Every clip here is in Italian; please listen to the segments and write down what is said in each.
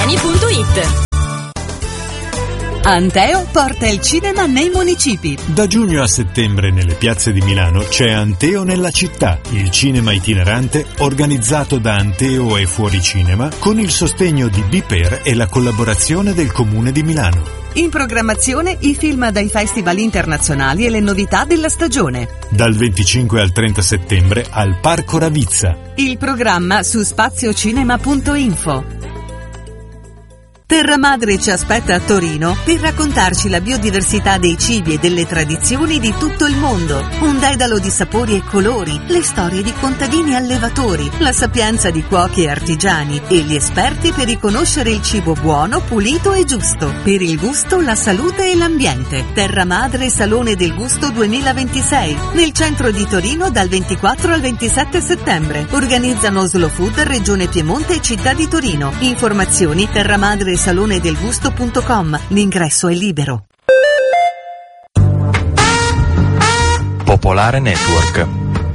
Armani.it. Anteo porta il cinema nei municipi. Da giugno a settembre nelle piazze di Milano c'è Anteo nella città, il cinema itinerante organizzato da Anteo e Fuoricinema con il sostegno di Biper e la collaborazione del Comune di Milano. In programmazione i film dai festival internazionali e le novità della stagione. Dal 25 al 30 settembre al Parco Ravizza. Il programma su spaziocinema.info. Terra Madre ci aspetta a Torino per raccontarci la biodiversità dei cibi e delle tradizioni di tutto il mondo. Un dedalo di sapori e colori, le storie di contadini e allevatori, la sapienza di cuochi e artigiani e gli esperti per riconoscere il cibo buono, pulito e giusto. Per il gusto, la salute e l'ambiente. Terra Madre Salone del Gusto 2026, nel centro di Torino dal 24 al 27 settembre. Organizzano Slow Food, Regione Piemonte e Città di Torino. Informazioni terramadresalonedelgusto.com. L'ingresso è libero. Popolare Network.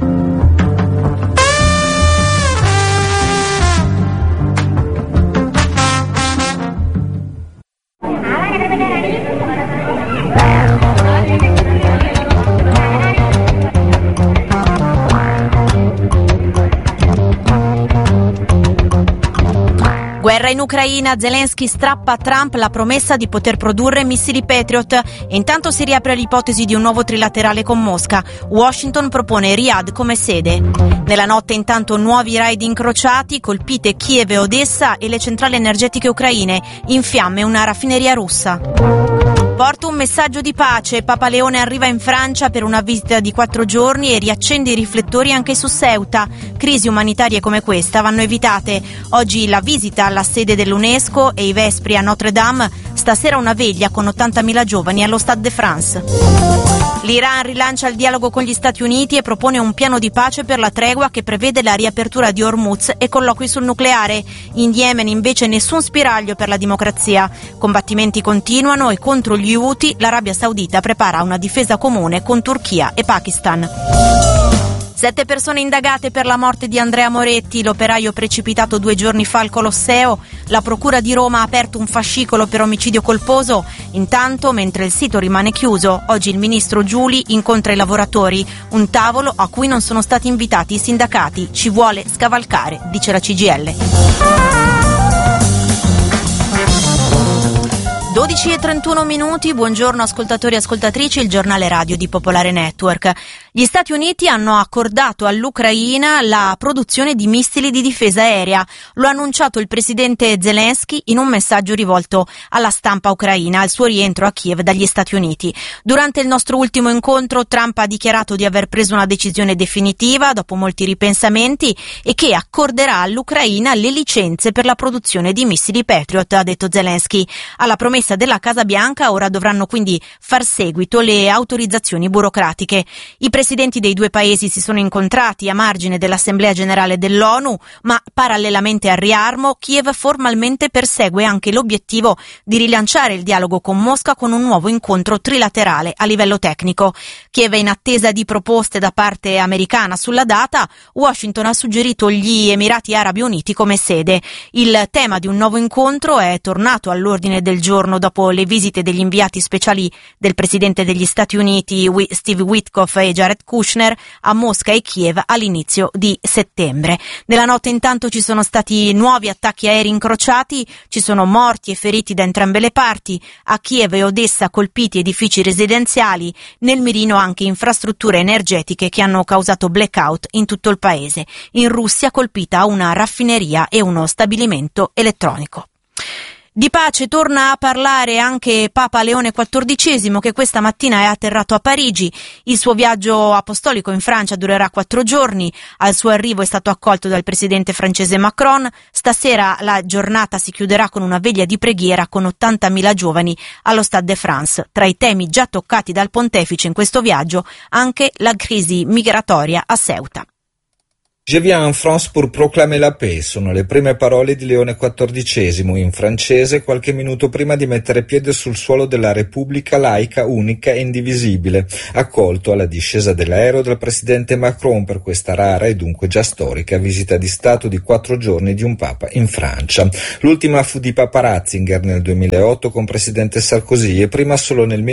Guerra in Ucraina, Zelensky strappa a Trump la promessa di poter produrre missili Patriot e intanto si riapre l'ipotesi di un nuovo trilaterale con Mosca. Washington propone Riyadh come sede. Nella notte intanto nuovi raid incrociati, colpite Kiev e Odessa e le centrali energetiche ucraine, in fiamme una raffineria russa. Porta un messaggio di pace. Papa Leone arriva in Francia per una visita di 4 giorni e riaccende i riflettori anche su Ceuta. Crisi umanitarie come questa vanno evitate. Oggi la visita alla sede dell'UNESCO e i vespri a Notre Dame. Stasera una veglia con 80.000 giovani allo Stade de France. L'Iran rilancia il dialogo con gli Stati Uniti e propone un piano di pace per la tregua che prevede la riapertura di Hormuz e colloqui sul nucleare. In Yemen invece nessun spiraglio per la democrazia. Combattimenti continuano e contro gli Houthi l'Arabia Saudita prepara una difesa comune con Turchia e Pakistan. 7 persone indagate per la morte di Andrea Moretti, l'operaio precipitato 2 giorni fa al Colosseo. La Procura di Roma ha aperto un fascicolo per omicidio colposo. Intanto, mentre il sito rimane chiuso, oggi il ministro Giuli incontra i lavoratori. Un tavolo a cui non sono stati invitati i sindacati. Ci vuole scavalcare, dice la CGIL. 12:31, buongiorno ascoltatori e ascoltatrici, il giornale radio di Popolare Network. Gli Stati Uniti hanno accordato all'Ucraina la produzione di missili di difesa aerea. Lo ha annunciato il presidente Zelensky in un messaggio rivolto alla stampa ucraina al suo rientro a Kiev dagli Stati Uniti. Durante il nostro ultimo incontro Trump ha dichiarato di aver preso una decisione definitiva dopo molti ripensamenti e che accorderà all'Ucraina le licenze per la produzione di missili Patriot, ha detto Zelensky. Alla promessa della Casa Bianca ora dovranno quindi far seguito le autorizzazioni burocratiche. I presidenti dei due paesi si sono incontrati a margine dell'Assemblea Generale dell'ONU, ma parallelamente al riarmo Kiev formalmente persegue anche l'obiettivo di rilanciare il dialogo con Mosca con un nuovo incontro trilaterale a livello tecnico. Kiev è in attesa di proposte da parte americana sulla data. Washington ha suggerito gli Emirati Arabi Uniti come sede. Il tema di un nuovo incontro è tornato all'ordine del giorno dopo le visite degli inviati speciali del presidente degli Stati Uniti Steve Witkoff e Jared Kushner a Mosca e Kiev all'inizio di settembre. Nella notte intanto ci sono stati nuovi attacchi aerei incrociati, ci sono morti e feriti da entrambe le parti, a Kiev e Odessa colpiti edifici residenziali, nel mirino anche infrastrutture energetiche che hanno causato blackout in tutto il paese. In Russia colpita una raffineria e uno stabilimento elettronico. Di pace torna a parlare anche Papa Leone XIV, che questa mattina è atterrato a Parigi. Il suo viaggio apostolico in Francia durerà 4 giorni. Al suo arrivo è stato accolto dal presidente francese Macron. Stasera la giornata si chiuderà con una veglia di preghiera con 80.000 giovani allo Stade de France. Tra i temi già toccati dal pontefice in questo viaggio, anche la crisi migratoria a Ceuta. Je viens en France pour proclamer la paix, sono le prime parole di Leone XIV in francese qualche minuto prima di mettere piede sul suolo della Repubblica laica, unica e indivisibile, accolto alla discesa dell'aereo dal presidente Macron per questa rara e dunque già storica visita di Stato di 4 giorni di un Papa in Francia. L'ultima fu di Papa Ratzinger nel 2008 con presidente Sarkozy e prima solo nel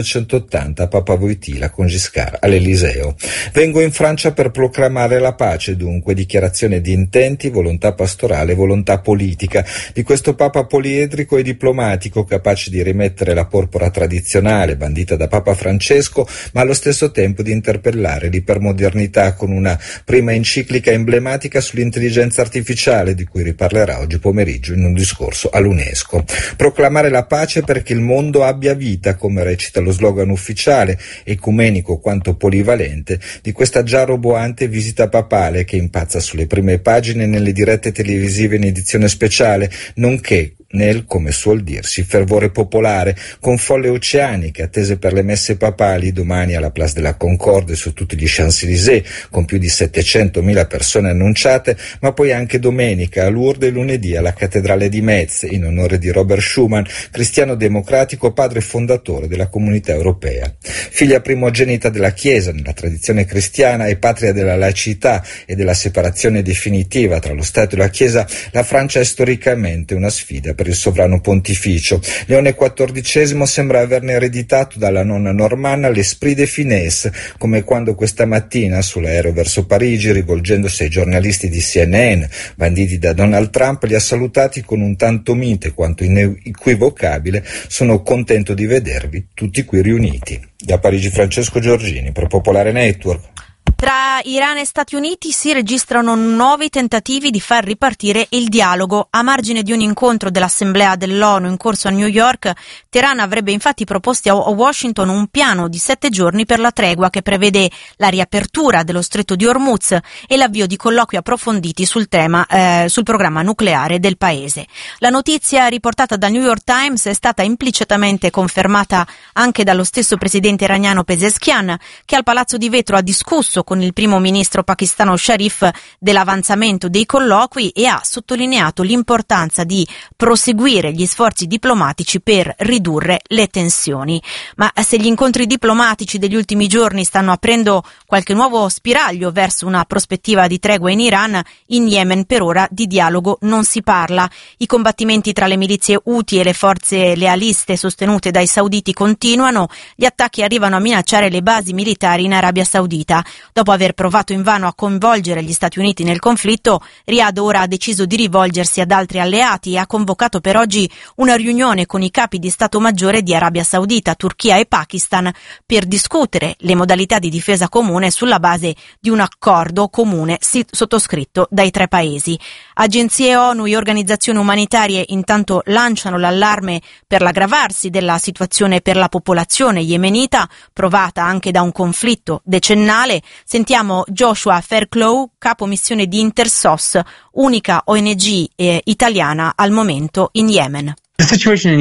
1980 Papa Wojtyla con Giscard all'Eliseo. Vengo in Francia per proclamare la pace, dunque dichiarazione di intenti, volontà pastorale, volontà politica di questo Papa poliedrico e diplomatico, capace di rimettere la porpora tradizionale bandita da Papa Francesco, ma allo stesso tempo di interpellare l'ipermodernità con una prima enciclica emblematica sull'intelligenza artificiale di cui riparlerà oggi pomeriggio in un discorso all'UNESCO. Proclamare la pace perché il mondo abbia vita, come recita lo slogan ufficiale, ecumenico quanto polivalente, di questa già roboante visita papale che impazza sulle prime pagine nelle dirette televisive in edizione speciale, nonché nel, come suol dirsi, fervore popolare, con folle oceaniche attese per le messe papali domani alla Place de la Concorde su tutti gli Champs-Élysées, con più di 700.000 persone annunciate, ma poi anche domenica a Lourdes e lunedì alla Cattedrale di Metz, in onore di Robert Schuman, cristiano democratico, padre fondatore della Comunità Europea. Figlia primogenita della Chiesa nella tradizione cristiana e patria della laicità e della separazione definitiva tra lo Stato e la Chiesa, la Francia è storicamente una sfida per il sovrano pontificio. Leone XIV sembra averne ereditato dalla nonna normanna l'esprit de finesse, come quando questa mattina sull'aereo verso Parigi, rivolgendosi ai giornalisti di CNN, banditi da Donald Trump, li ha salutati con un tanto mite quanto inequivocabile: sono contento di vedervi tutti qui riuniti. Da Parigi Francesco Giorgini per Popolare Network. Tra Iran e Stati Uniti si registrano nuovi tentativi di far ripartire il dialogo. A margine di un incontro dell'Assemblea dell'ONU in corso a New York, Teheran avrebbe infatti proposto a Washington un piano di 7 giorni per la tregua che prevede la riapertura dello stretto di Hormuz e l'avvio di colloqui approfonditi sul programma nucleare del paese. La notizia riportata dal New York Times è stata implicitamente confermata anche dallo stesso presidente iraniano Pezeshkian, che al Palazzo di Vetro ha discusso con il primo ministro pakistano Sharif dell'avanzamento dei colloqui e ha sottolineato l'importanza di proseguire gli sforzi diplomatici per ridurre le tensioni. Ma se gli incontri diplomatici degli ultimi giorni stanno aprendo qualche nuovo spiraglio verso una prospettiva di tregua in Iran, in Yemen per ora di dialogo non si parla. I combattimenti tra le milizie Houthi e le forze lealiste sostenute dai sauditi continuano, gli attacchi arrivano a minacciare le basi militari in Arabia Saudita. Dopo aver provato invano a coinvolgere gli Stati Uniti nel conflitto, Riyadh ora ha deciso di rivolgersi ad altri alleati e ha convocato per oggi una riunione con i capi di Stato Maggiore di Arabia Saudita, Turchia e Pakistan per discutere le modalità di difesa comune sulla base di un accordo comune sottoscritto dai 3 paesi. Agenzie ONU e organizzazioni umanitarie intanto lanciano l'allarme per l'aggravarsi della situazione per la popolazione yemenita, provata anche da un conflitto decennale. Sentiamo Joshua Fairclough, capo missione di Intersos, unica ONG italiana al momento in Yemen. La situazione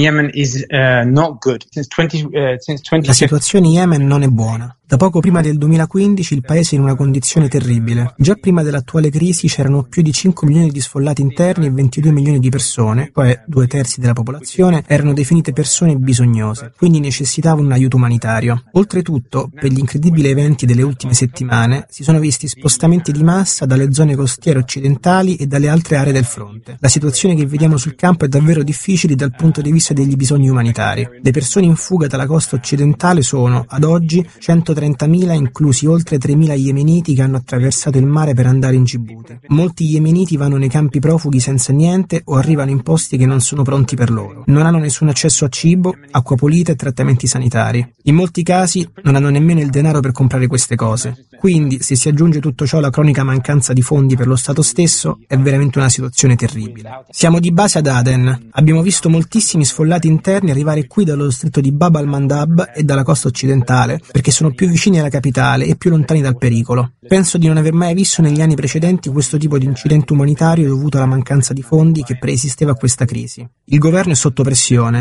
in Yemen non è buona. Da poco prima del 2015 il paese è in una condizione terribile. Già prima dell'attuale crisi c'erano più di 5 milioni di sfollati interni e 22 milioni di persone, cioè 2/3 della popolazione, erano definite persone bisognose, quindi necessitavano un aiuto umanitario. Oltretutto, per gli incredibili eventi delle ultime settimane, si sono visti spostamenti di massa dalle zone costiere occidentali e dalle altre aree del fronte. La situazione che vediamo sul campo è davvero difficile dal punto di vista degli bisogni umanitari. Le persone in fuga dalla costa occidentale sono, ad oggi, 130.000, inclusi oltre 3.000 yemeniti che hanno attraversato il mare per andare in Gibuti. Molti yemeniti vanno nei campi profughi senza niente o arrivano in posti che non sono pronti per loro. Non hanno nessun accesso a cibo, acqua pulita e trattamenti sanitari. In molti casi non hanno nemmeno il denaro per comprare queste cose. Quindi, se si aggiunge tutto ciò alla cronica mancanza di fondi per lo Stato stesso, è veramente una situazione terribile. Siamo di base ad Aden. Abbiamo visto moltissimi sfollati interni arrivare qui dallo stretto di Bab al-Mandab e dalla costa occidentale, perché sono più vicini alla capitale e più lontani dal pericolo. Penso di non aver mai visto negli anni precedenti questo tipo di incidente umanitario dovuto alla mancanza di fondi che preesisteva a questa crisi. Il governo è sotto pressione.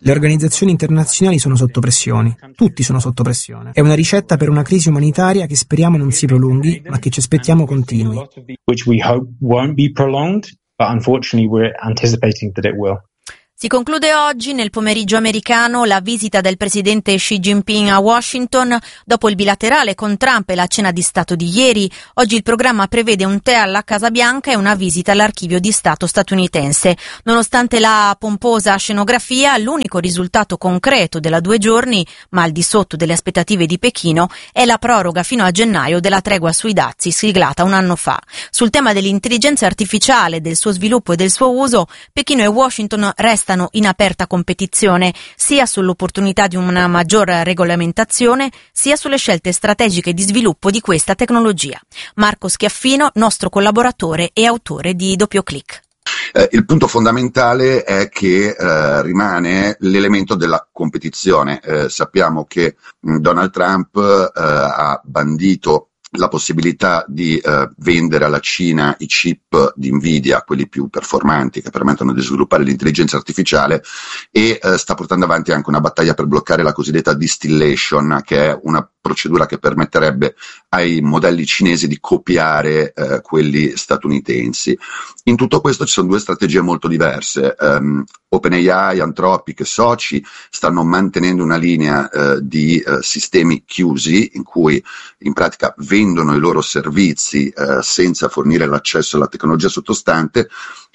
Le organizzazioni internazionali sono sotto pressione, tutti sono sotto pressione. È una ricetta per una crisi umanitaria che speriamo non si prolunghi, ma che ci aspettiamo continui. Which we hope won't be prolonged, but unfortunately we're anticipating that it will. Si conclude oggi nel pomeriggio americano la visita del presidente Xi Jinping a Washington dopo il bilaterale con Trump e la cena di Stato di ieri. Oggi il programma prevede un tè alla Casa Bianca e una visita all'archivio di Stato statunitense. Nonostante la pomposa scenografia, l'unico risultato concreto della 2 giorni, ma al di sotto delle aspettative di Pechino, è la proroga fino a gennaio della tregua sui dazi siglata un anno fa. Sul tema dell'intelligenza artificiale, del suo sviluppo e del suo uso, Pechino e Washington restano in aperta competizione sia sull'opportunità di una maggior regolamentazione sia sulle scelte strategiche di sviluppo di questa tecnologia. Marco Schiaffino, nostro collaboratore e autore di Doppio Clic. Il punto fondamentale è che rimane l'elemento della competizione. Sappiamo che Donald Trump ha bandito la possibilità di vendere alla Cina i chip di Nvidia, quelli più performanti che permettono di sviluppare l'intelligenza artificiale, e sta portando avanti anche una battaglia per bloccare la cosiddetta distillation, che è una procedura che permetterebbe ai modelli cinesi di copiare quelli statunitensi. In tutto questo ci sono 2 strategie molto diverse. OpenAI, Anthropic e soci stanno mantenendo una linea di sistemi chiusi in cui in pratica vendono i loro servizi senza fornire l'accesso alla tecnologia sottostante.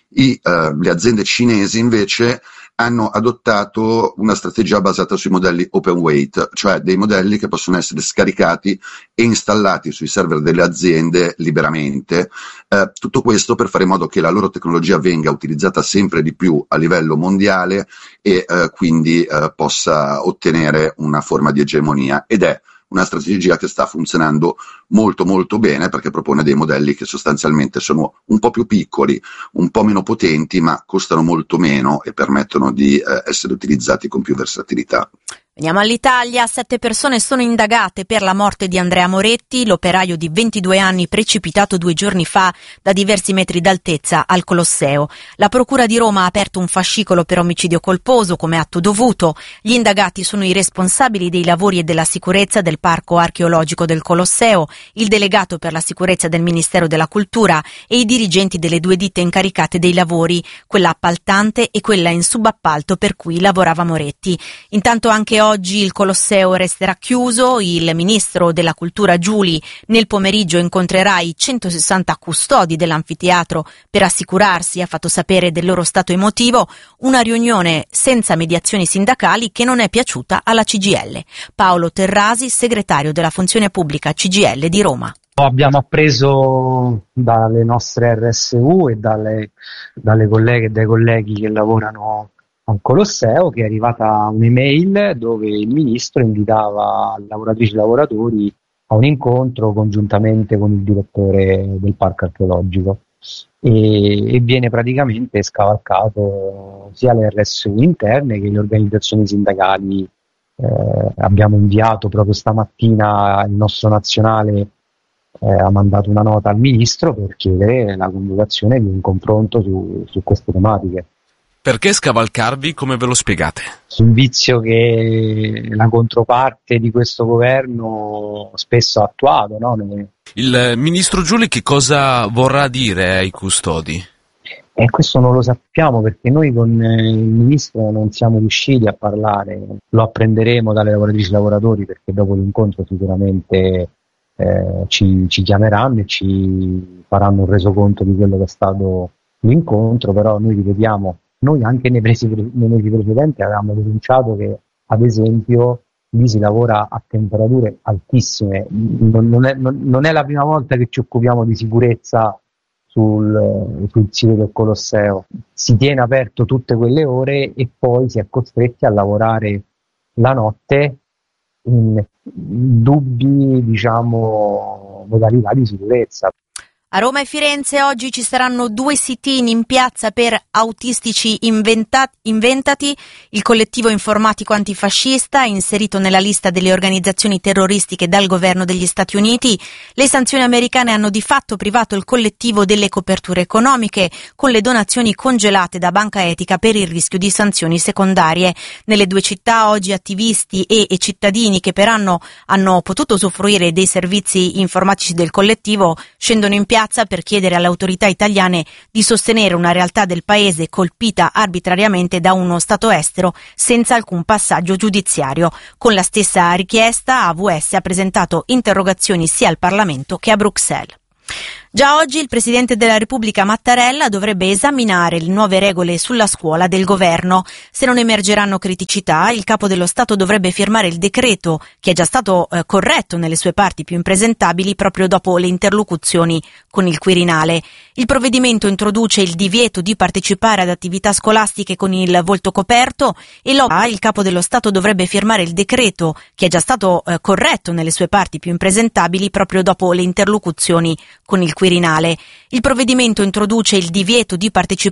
Le aziende cinesi invece hanno adottato una strategia basata sui modelli open weight, cioè dei modelli che possono essere scaricati e installati sui server delle aziende liberamente. Tutto questo per fare in modo che la loro tecnologia venga utilizzata sempre di più a livello mondiale e quindi possa ottenere una forma di egemonia, ed è una strategia che sta funzionando molto molto bene, perché propone dei modelli che sostanzialmente sono un po' più piccoli, un po' meno potenti, ma costano molto meno e permettono di essere utilizzati con più versatilità. Veniamo all'Italia. 7 persone sono indagate per la morte di Andrea Moretti, l'operaio di 22 anni precipitato 2 giorni fa da diversi metri d'altezza al Colosseo. La Procura di Roma ha aperto un fascicolo per omicidio colposo come atto dovuto. Gli indagati sono i responsabili dei lavori e della sicurezza del Parco Archeologico del Colosseo, il delegato per la sicurezza del Ministero della Cultura e i dirigenti delle 2 ditte incaricate dei lavori, quella appaltante e quella in subappalto per cui lavorava Moretti. Intanto anche oggi il Colosseo resterà chiuso. Il ministro della Cultura Giuli nel pomeriggio incontrerà i 160 custodi dell'anfiteatro per assicurarsi, ha fatto sapere, del loro stato emotivo, una riunione senza mediazioni sindacali che non è piaciuta alla CGIL. Paolo Terrasi, segretario della Funzione Pubblica CGIL di Roma. Abbiamo appreso dalle nostre RSU e dalle colleghe e dai colleghi che lavorano al Colosseo che è arrivata un'email dove il ministro invitava lavoratrici e lavoratori a un incontro congiuntamente con il direttore del parco archeologico e viene praticamente scavalcato sia le RSU interne che le organizzazioni sindacali. Abbiamo inviato proprio stamattina il nostro nazionale ha mandato una nota al ministro per chiedere la convocazione di un confronto su queste tematiche. Perché scavalcarvi? Come ve lo spiegate? Un vizio che la controparte di questo governo spesso ha attuato, no? Il ministro Giuli che cosa vorrà dire ai custodi? Questo non lo sappiamo perché noi con il ministro non siamo riusciti a parlare. Lo apprenderemo dalle lavoratrici e lavoratori perché dopo l'incontro sicuramente ci chiameranno e ci faranno un resoconto di quello che è stato l'incontro, però noi ripetiamo. Noi anche nei mesi precedenti avevamo denunciato che, ad esempio, lì si lavora a temperature altissime. Non è la prima volta che ci occupiamo di sicurezza sul sito del Colosseo. Si tiene aperto tutte quelle ore e poi si è costretti a lavorare la notte in dubbi, modalità di sicurezza. A Roma e Firenze oggi ci saranno 2 sit-in in piazza per Autistici Inventati, il collettivo informatico antifascista inserito nella lista delle organizzazioni terroristiche dal governo degli Stati Uniti. Le sanzioni americane hanno di fatto privato il collettivo delle coperture economiche, con le donazioni congelate da Banca Etica per il rischio di sanzioni secondarie. Nelle 2 città oggi attivisti e cittadini che per anno hanno potuto usufruire dei servizi informatici del collettivo scendono in piazza per chiedere alle autorità italiane di sostenere una realtà del paese colpita arbitrariamente da uno Stato estero senza alcun passaggio giudiziario. Con la stessa richiesta AVS ha presentato interrogazioni sia al Parlamento che a Bruxelles. Già oggi il Presidente della Repubblica Mattarella dovrebbe esaminare le nuove regole sulla scuola del governo. Se non emergeranno criticità, il Capo dello Stato dovrebbe firmare il decreto, che è già stato corretto nelle sue parti più impresentabili proprio dopo le interlocuzioni con il Quirinale. Il provvedimento introduce il divieto di partecipare ad attività scolastiche con il volto coperto e il Capo dello Stato dovrebbe firmare il decreto, che è già stato corretto nelle sue parti più impresentabili proprio dopo le interlocuzioni con il Quirinale. Il provvedimento introduce il divieto di partecipare